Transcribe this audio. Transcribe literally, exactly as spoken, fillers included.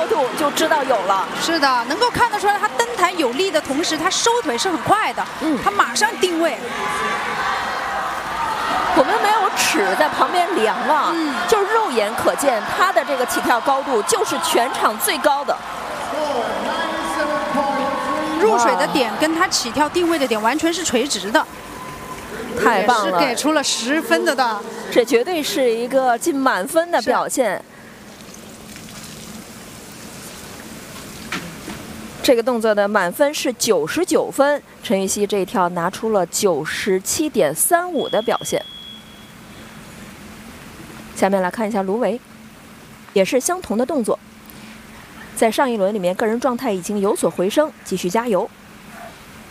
角度就知道有了。 是的，能够看得出来，他登台有力的同时，他收腿是很快的。嗯，他马上定位。 我们没有尺在旁边量了，嗯，就是肉眼可见，他的这个起跳高度就是全场最高的。 入水的点跟他起跳定位的点完全是垂直的， 太棒了， 是给出了十分的的， 这绝对是一个近满分的表现。这个动作的满分是九十九分，陈芋汐这一跳拿出了九十七点三五的表现。下面来看一下芦苇，也是相同的动作。在上一轮里面，个人状态已经有所回升，继续加油。